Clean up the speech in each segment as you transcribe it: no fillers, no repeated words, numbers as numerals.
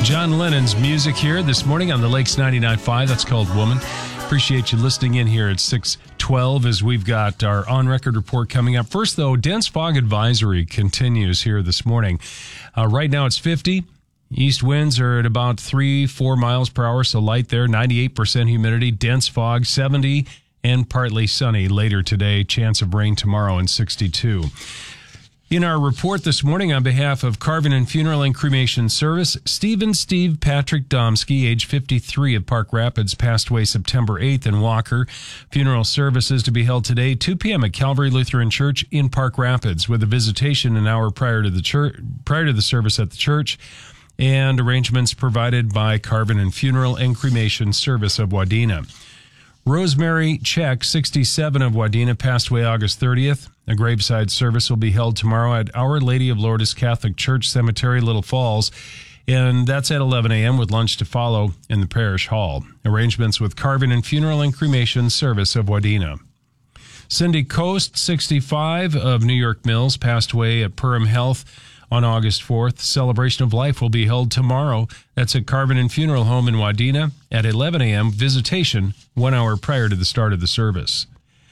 John Lennon's music here this morning on the Lakes 99.5. That's called Woman. Appreciate you listening in here at 6:12 as we've got our on-record report coming up. First, though, dense fog advisory continues here this morning. Right now it's 50. East winds are at about 3-4 miles per hour, so light there. 98% humidity, dense fog, 70, and partly sunny later today. Chance of rain tomorrow, and 62. In our report this morning on behalf of Carvin and Funeral and Cremation Service, Steve Patrick Domsky, age 53 of Park Rapids, passed away September 8th in Walker. Funeral services to be held today, 2 p.m. at Calvary Lutheran Church in Park Rapids, with a visitation an hour prior to the service at the church, and arrangements provided by Carvin and Funeral and Cremation Service of Wadena. Rosemary Check, 67 of Wadena, passed away August 30th. A graveside service will be held tomorrow at Our Lady of Lourdes Catholic Church Cemetery, Little Falls, and that's at 11 a.m. with lunch to follow in the parish hall. Arrangements with Carvin and Funeral and Cremation Service of Wadena. Cindy Coast, 65 of New York Mills, passed away at Perham Health on August 4th. Celebration of Life will be held tomorrow. That's at Carvin and Funeral Home in Wadena at 11 a.m. Visitation 1 hour prior to the start of the service.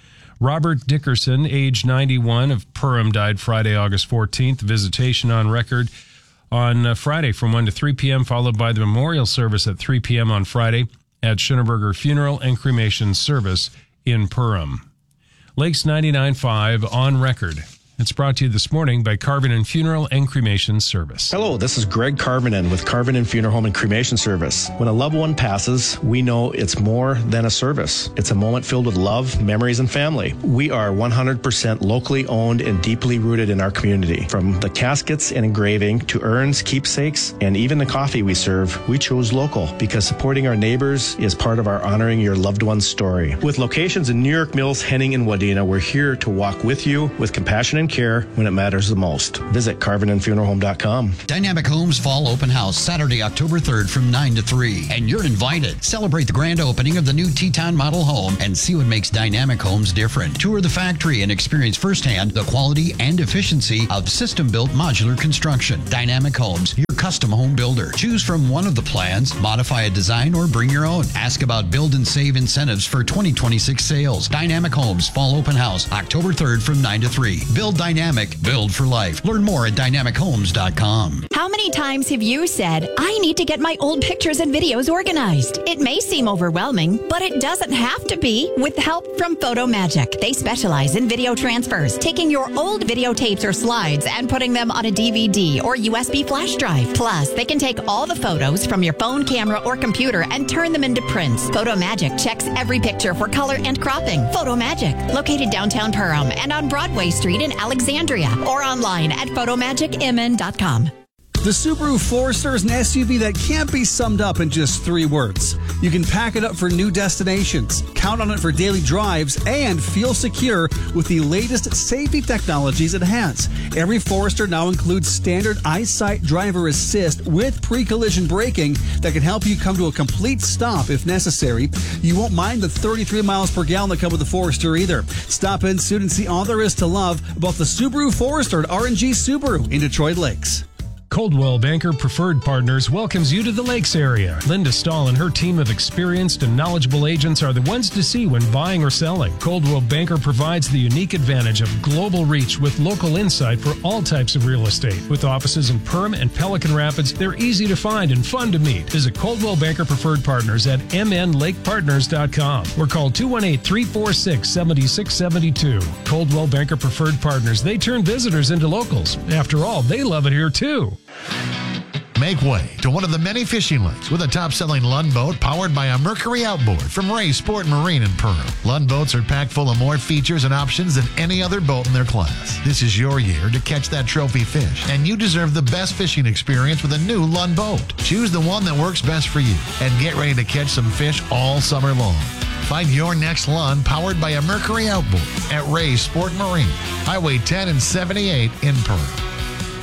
Robert Dickerson, age 91 of Perham, died Friday, August 14th. Visitation on record on Friday from 1 to 3 p.m., followed by the memorial service at 3 p.m. on Friday at Schoenberger Funeral and Cremation Service in Perham. Lakes 99.5 on record. It's brought to you this morning by Carvin and Funeral and Cremation Service. Hello, this is Greg Carvinen with Carvin and Funeral Home and Cremation Service. When a loved one passes, we know it's more than a service. It's a moment filled with love, memories, and family. We are 100% locally owned and deeply rooted in our community. From the caskets and engraving to urns, keepsakes, and even the coffee we serve, we chose local because supporting our neighbors is part of our honoring your loved one's story. With locations in New York Mills, Henning, and Wadena, we're here to walk with you with compassion and care when it matters the most. Visit carvinandfuneralhome.com. Dynamic Homes Fall Open House, Saturday, October 3rd from 9 to 3. And you're invited. Celebrate the grand opening of the new Teton model home and see what makes Dynamic Homes different. Tour the factory and experience firsthand the quality and efficiency of system-built modular construction. Dynamic Homes, your custom home builder. Choose from one of the plans, modify a design, or bring your own. Ask about build and save incentives for 2026 sales. Dynamic Homes Fall Open House, October 3rd from 9 to 3. Build Dynamic, build for life. Learn more at dynamichomes.com. How many times have you said, I need to get my old pictures and videos organized? It may seem overwhelming, but it doesn't have to be with help from PhotoMagic. They specialize in video transfers, taking your old videotapes or slides and putting them on a DVD or USB flash drive. Plus, they can take all the photos from your phone, camera, or computer and turn them into prints. PhotoMagic checks every picture for color and cropping. PhotoMagic, located downtown Perham and on Broadway Street in Alexandria, or online at photomagicmn.com. The Subaru Forester is an SUV that can't be summed up in just 3 words. You can pack it up for new destinations, count on it for daily drives, and feel secure with the latest safety technologies it has. Every Forester now includes standard EyeSight driver assist with pre-collision braking that can help you come to a complete stop if necessary. You won't mind the 33 miles per gallon that come with the Forester either. Stop in soon and see all there is to love about the Subaru Forester at R&G Subaru in Detroit Lakes. Coldwell Banker Preferred Partners welcomes you to the Lakes area. Linda Stahl and her team of experienced and knowledgeable agents are the ones to see when buying or selling. Coldwell Banker provides the unique advantage of global reach with local insight for all types of real estate. With offices in Perham and Pelican Rapids, they're easy to find and fun to meet. Visit Coldwell Banker Preferred Partners at mnlakepartners.com or call 218-346-7672. Coldwell Banker Preferred Partners. They turn visitors into locals. After all, they love it here too. Make way to one of the many fishing lakes with a top-selling Lund boat powered by a Mercury outboard from Ray Sport Marine in Perham. Lund boats are packed full of more features and options than any other boat in their class. This is your year to catch that trophy fish, and you deserve the best fishing experience with a new Lund boat. Choose the one that works best for you and get ready to catch some fish all summer long. Find your next Lund powered by a Mercury outboard at Ray Sport Marine, Highway 10 and 78 in Perham.